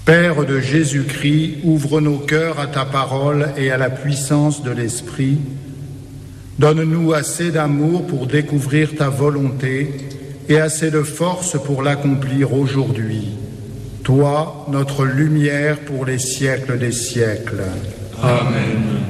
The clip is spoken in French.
Père de Jésus-Christ, ouvre nos cœurs à ta parole et à la puissance de l'Esprit. Donne-nous assez d'amour pour découvrir ta volonté et assez de force pour l'accomplir aujourd'hui. Toi, notre lumière pour les siècles des siècles. Amen.